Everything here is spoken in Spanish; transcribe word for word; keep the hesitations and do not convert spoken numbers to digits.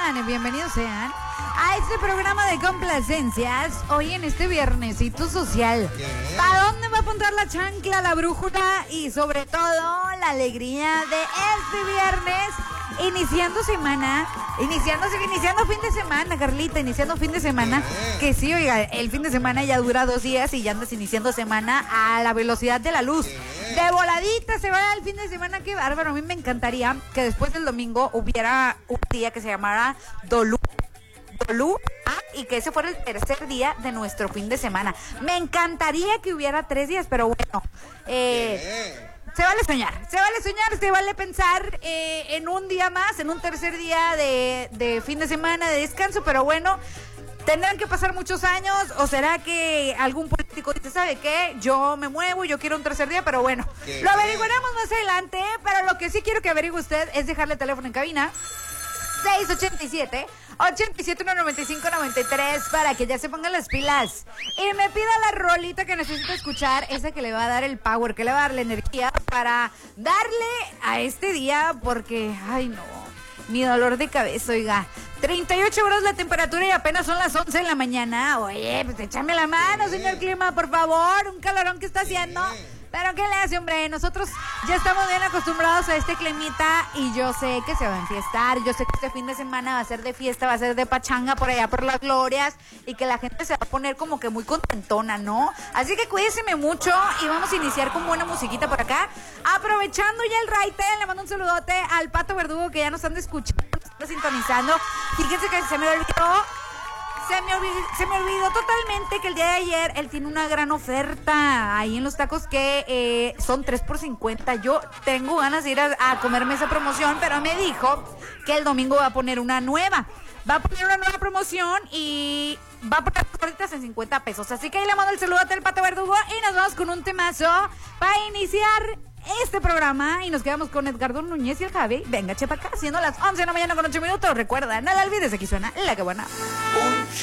están? Bienvenidos sean a este programa de complacencias. Hoy en este viernesito social. ¿Para dónde va a apuntar la chancla, la brújula y sobre todo la alegría de este viernes? Iniciando semana, iniciando, iniciando fin de semana, Carlita, iniciando fin de semana. Que sí, oiga, el fin de semana ya dura dos días y ya andas iniciando semana a la velocidad de la luz. De voladita se va el fin de semana, qué bárbaro. A mí me encantaría que después del domingo hubiera un día que se llamara Dolú. Dolú, ah, y que ese fuera el tercer día de nuestro fin de semana. Me encantaría que hubiera tres días, pero bueno, eh... Se vale soñar, se vale soñar, se vale pensar eh, en un día más, en un tercer día de, de fin de semana, de descanso, pero bueno, tendrán que pasar muchos años, o será que algún político dice, ¿sabe qué? Yo me muevo, yo quiero un tercer día, pero bueno, lo averiguaremos más adelante, pero lo que sí quiero que averigüe usted es dejarle el teléfono en cabina, seis ocho siete, ocho siete uno nueve cinco nueve tres, para que ya se pongan las pilas y me pida la rolita que necesito escuchar, esa que le va a dar el power, que le va a dar la energía para darle a este día, porque, ay no, mi dolor de cabeza, oiga, treinta y ocho grados la temperatura y apenas son las once de la mañana. Oye, pues échame la mano, señor clima, por favor, un calorón que está haciendo. Pero ¿qué le hace, hombre? Nosotros ya estamos bien acostumbrados a este climita y yo sé que se va a enfiestar, yo sé que este fin de semana va a ser de fiesta, va a ser de pachanga por allá por las glorias y que la gente se va a poner como que muy contentona, ¿no? Así que cuídeseme mucho y vamos a iniciar con buena musiquita por acá. Aprovechando ya el raite, le mando un saludote al Pato Verdugo que ya nos anda escuchando, nos anda sintonizando. Fíjense que se me olvidó. Se me, olvidó, se me olvidó totalmente que el día de ayer él tiene una gran oferta ahí en los tacos que eh, son tres por cincuenta. Yo tengo ganas de ir a, a comerme esa promoción, pero me dijo que el domingo va a poner una nueva. Va a poner una nueva promoción y va a poner las gorditas en cincuenta pesos. Así que ahí le mando el saludo al Pato Verdugo y nos vamos con un temazo para iniciar este programa y nos quedamos con Edgardo Núñez y el Javi. Venga, chepa acá, siendo las once de la mañana con ocho minutos. Recuerda, no la olvides, aquí suena La Que Buena.